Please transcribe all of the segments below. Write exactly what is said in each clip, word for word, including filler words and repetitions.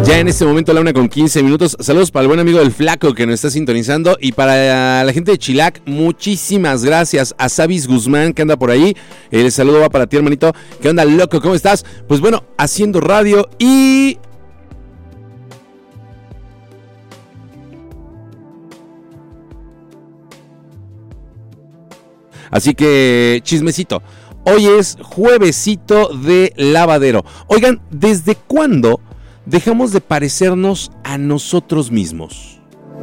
Ya en este momento la una con quince minutos. Saludos para el buen amigo del Flaco que nos está sintonizando. Y para la gente de Chilac, muchísimas gracias. A Sabis Guzmán que anda por ahí. El saludo va para ti, hermanito. ¿Qué onda, loco? ¿Cómo estás? Pues bueno, haciendo radio y... Así que, chismecito. Hoy es juevesito de lavadero. Oigan, ¿desde cuándo dejamos de parecernos a nosotros mismos?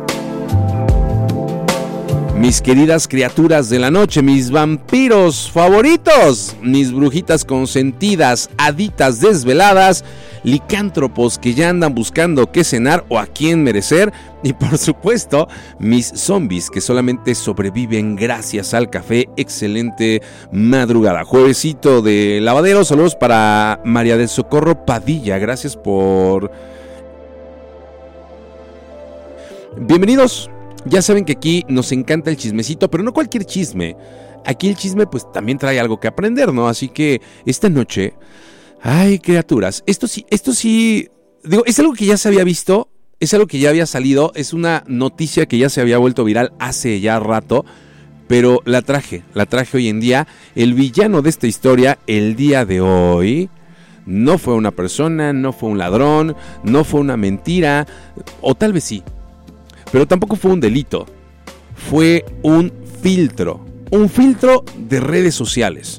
Mis queridas criaturas de la noche, mis vampiros favoritos, mis brujitas consentidas, haditas desveladas, licántropos que ya andan buscando qué cenar o a quién merecer, y por supuesto, mis zombies que solamente sobreviven gracias al café. Excelente madrugada, juevesito de lavadero. Saludos para María del Socorro Padilla, gracias por... Bienvenidos. Ya saben que aquí nos encanta el chismecito, pero no cualquier chisme. Aquí el chisme pues también trae algo que aprender, ¿no? Así que esta noche, ay, criaturas, esto sí, esto sí, digo, es algo que ya se había visto, es algo que ya había salido, es una noticia que ya se había vuelto viral hace ya rato, pero la traje, la traje hoy en día. El villano de esta historia, el día de hoy, no fue una persona, no fue un ladrón, no fue una mentira, o tal vez sí. Pero tampoco fue un delito, fue un filtro, un filtro de redes sociales.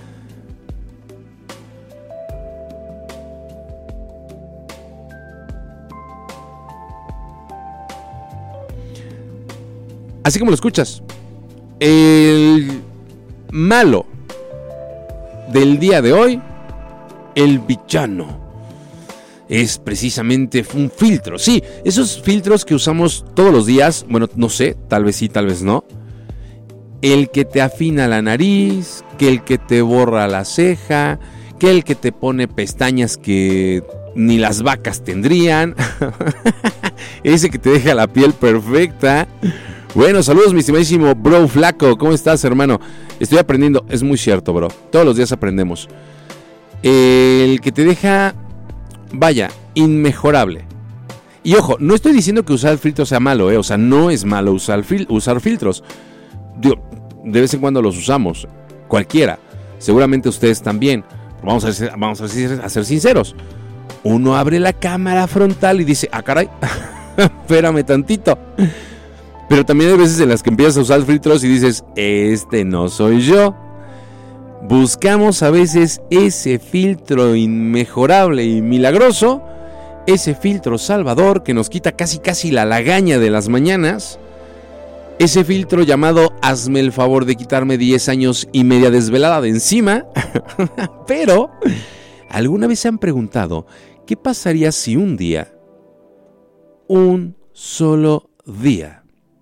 Así como lo escuchas, el malo del día de hoy, el villano, es precisamente un filtro. Sí, esos filtros que usamos todos los días. Bueno, no sé, tal vez sí, tal vez no. El que te afina la nariz, que el que te borra la ceja, que el que te pone pestañas que ni las vacas tendrían. Ese que te deja la piel perfecta. Bueno, saludos mi estimadísimo bro Flaco. ¿Cómo estás, hermano? Estoy aprendiendo, es muy cierto, bro. Todos los días aprendemos. El que te deja... Vaya, inmejorable. Y ojo, no estoy diciendo que usar filtros sea malo, ¿eh? O sea, no es malo usar, fil- usar filtros. Digo, de vez en cuando los usamos. Cualquiera. Seguramente ustedes también. Vamos a ser, vamos a ser, a ser sinceros. Uno abre la cámara frontal y dice, ah, caray, espérame tantito. Pero también hay veces en las que empiezas a usar filtros y dices, este no soy yo. Buscamos a veces ese filtro inmejorable y milagroso, ese filtro salvador que nos quita casi casi la lagaña de las mañanas, ese filtro llamado hazme el favor de quitarme diez años y media desvelada de encima. Pero, ¿alguna vez se han preguntado qué pasaría si un día, un solo día,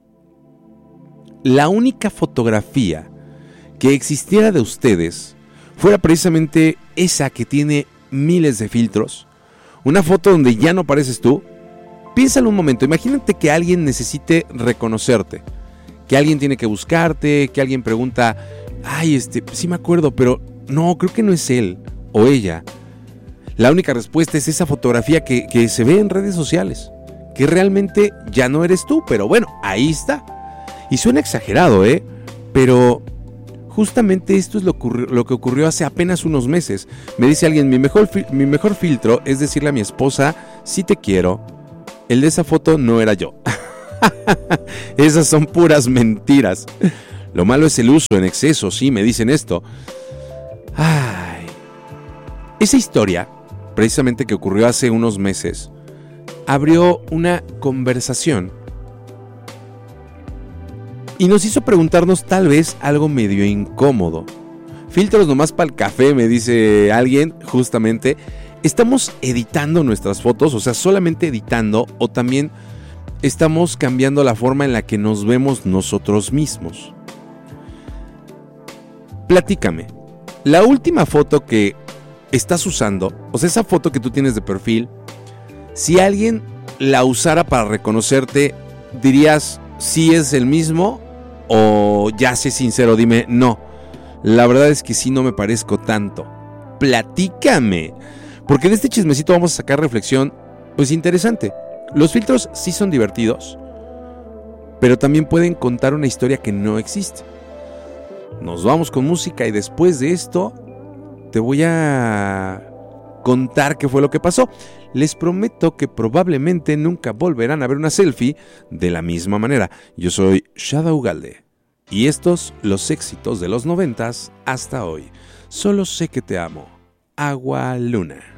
la única fotografía que existiera de ustedes fuera precisamente esa que tiene miles de filtros? Una foto donde ya no pareces tú. Piénsalo un momento, imagínate que alguien necesite reconocerte, que alguien tiene que buscarte, que alguien pregunta, ay, este, sí me acuerdo, pero no, creo que no es él o ella. La única respuesta es esa fotografía que, que se ve en redes sociales, que realmente ya no eres tú, pero bueno, ahí está. Y suena exagerado, ¿eh? Pero... justamente esto es lo, ocurri- lo que ocurrió hace apenas unos meses. Me dice alguien, mi mejor, fi- mi mejor filtro es decirle a mi esposa, sí te quiero. El de esa foto no era yo. Esas son puras mentiras. Lo malo es el uso en exceso, sí, me dicen esto. Ay. Esa historia, precisamente que ocurrió hace unos meses, abrió una conversación y nos hizo preguntarnos tal vez algo medio incómodo. Filtros nomás para el café, me dice alguien, justamente. ¿Estamos editando nuestras fotos? O sea, solamente editando, o también estamos cambiando la forma en la que nos vemos nosotros mismos. Platícame, la última foto que estás usando, o sea, esa foto que tú tienes de perfil, si alguien la usara para reconocerte, dirías, ¿sí es el mismo? O ya sé sincero, dime, no, la verdad es que sí no me parezco tanto. Platícame, porque de este chismecito vamos a sacar reflexión pues interesante. Los filtros sí son divertidos, pero también pueden contar una historia que no existe. Nos vamos con música y después de esto te voy a contar qué fue lo que pasó. Les prometo que probablemente nunca volverán a ver una selfie de la misma manera. Yo soy Shada Ugalde y estos los éxitos de los noventas hasta hoy. Solo sé que te amo. Agua Luna.